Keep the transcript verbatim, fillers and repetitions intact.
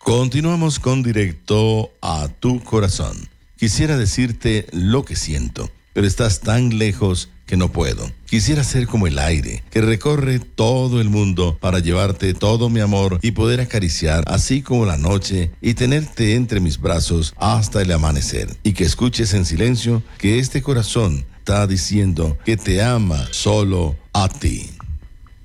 Continuamos con Directo a tu Corazón. Quisiera decirte lo que siento, pero estás tan lejos que no puedo. Quisiera ser como el aire, que recorre todo el mundo para llevarte todo mi amor y poder acariciar así como la noche y tenerte entre mis brazos hasta el amanecer. Y que escuches en silencio que este corazón está diciendo que te ama solo a ti.